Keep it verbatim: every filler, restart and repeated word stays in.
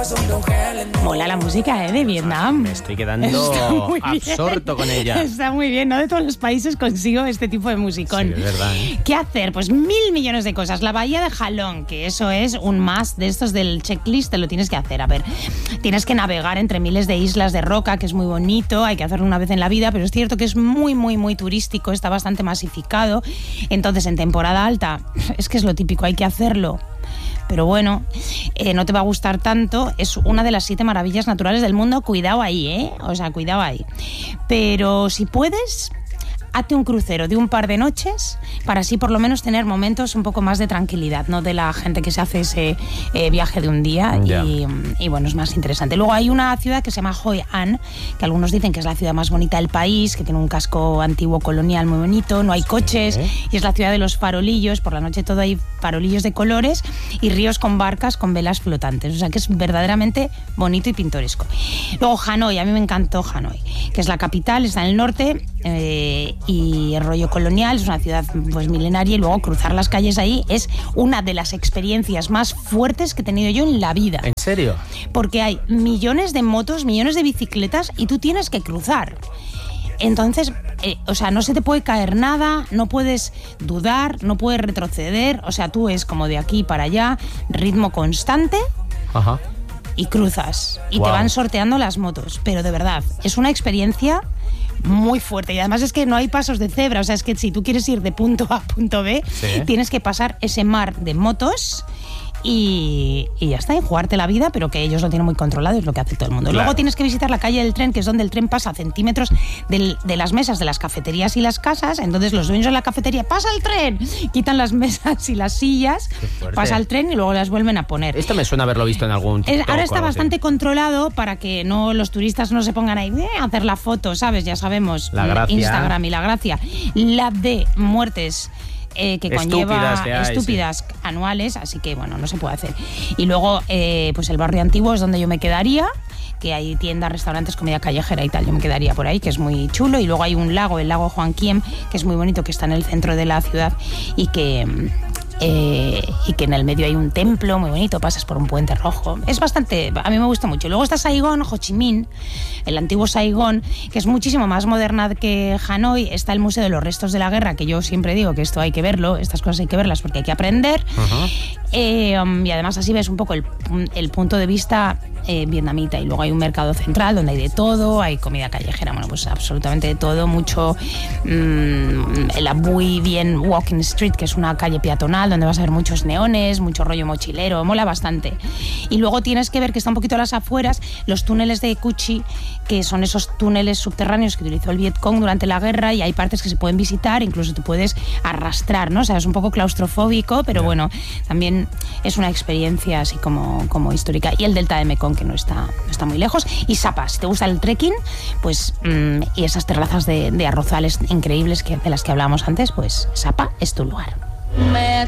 Mola la música, ¿eh? De Vietnam. Me estoy quedando absorto con ella. Está muy bien, ¿no? De todos los países consigo este tipo de musicón. Sí, es verdad, ¿eh? ¿Qué hacer? Pues mil millones de cosas. La bahía de Halong, que eso es un más de estos del checklist, te lo tienes que hacer. A ver, tienes que navegar entre miles de islas de roca, que es muy bonito, hay que hacerlo una vez en la vida, pero es cierto que es muy, muy, muy turístico, está bastante masificado. Entonces, en temporada alta, es que es lo típico, hay que hacerlo. Pero bueno, eh, no te va a gustar tanto. Es una de las siete maravillas naturales del mundo. Cuidado ahí, ¿eh? O sea, cuidado ahí. Pero si puedes, hazte un crucero de un par de noches para así por lo menos tener momentos un poco más de tranquilidad, no de la gente que se hace ese eh, viaje de un día yeah. y, y bueno, es más interesante. Luego hay una ciudad que se llama Hoi An, que algunos dicen que es la ciudad más bonita del país, que tiene un casco antiguo colonial muy bonito, no hay coches, sí. y es la ciudad de los farolillos, por la noche todo hay farolillos de colores y ríos con barcas con velas flotantes, o sea que es verdaderamente bonito y pintoresco. Luego Hanoi, a mí me encantó Hanoi, que es la capital, está en el norte, eh, y el rollo colonial, es una ciudad pues milenaria, y luego cruzar las calles ahí es una de las experiencias más fuertes que he tenido yo en la vida. ¿En serio? Porque hay millones de motos, millones de bicicletas y tú tienes que cruzar. Entonces, eh, o sea, no se te puede caer nada, no puedes dudar, no puedes retroceder, o sea, tú es como de aquí para allá, ritmo constante. Ajá. Y cruzas y wow. te van sorteando las motos, pero de verdad, es una experiencia muy fuerte y además es que no hay pasos de cebra, o sea, es que si tú quieres ir de punto A a punto B, sí. tienes que pasar ese mar de motos y, y ya está, y jugarte la vida, pero que ellos lo tienen muy controlado, es lo que hace todo el mundo. Claro. Luego tienes que visitar la calle del tren, que es donde el tren pasa a centímetros del, de las mesas de las cafeterías y las casas, entonces los dueños de la cafetería, ¡pasa el tren!, quitan las mesas y las sillas, pasa el tren y luego las vuelven a poner. Esto me suena haberlo visto en algún TikTok. Ahora está bastante así. controlado para que no los turistas no se pongan ahí eh, a hacer la foto, ¿sabes? Ya sabemos, la gracia. Instagram y la gracia. La de muertes Eh, que conlleva estúpidas, que hay, estúpidas sí. anuales, así que bueno, no se puede hacer. Y luego, eh, pues el barrio antiguo es donde yo me quedaría, que hay tiendas, restaurantes, comida callejera y tal, yo me quedaría por ahí, que es muy chulo. Y luego hay un lago, el lago Juan Kiem, que es muy bonito, que está en el centro de la ciudad y que... Eh, y que en el medio hay un templo muy bonito, pasas por un puente rojo, es bastante, a mí me gusta mucho. Luego está Saigón, Ho Chi Minh, el antiguo Saigón, que es muchísimo más moderna que Hanoi. Está el Museo de los Restos de la Guerra, que yo siempre digo que esto hay que verlo, estas cosas hay que verlas porque hay que aprender. Uh-huh. eh, um, y además así ves un poco el, el punto de vista eh, vietnamita. Y luego hay un mercado central donde hay de todo, hay comida callejera, bueno, pues absolutamente de todo, mucho mmm, la muy bien Walking Street, que es una calle peatonal donde vas a ver muchos neones, mucho rollo mochilero, mola bastante. Y luego tienes que ver que está un poquito a las afueras los túneles de Cu Chi, que son esos túneles subterráneos que utilizó el Vietcong durante la guerra, y hay partes que se pueden visitar, incluso te puedes arrastrar, ¿no? O sea, es un poco claustrofóbico, pero bueno, también es una experiencia así como, como histórica. Y el delta de Mekong, que no está, no está muy lejos. Y Sapa, si te gusta el trekking, pues mmm, y esas terrazas de, de arrozales increíbles que, de las que hablábamos antes, pues Sapa es tu lugar.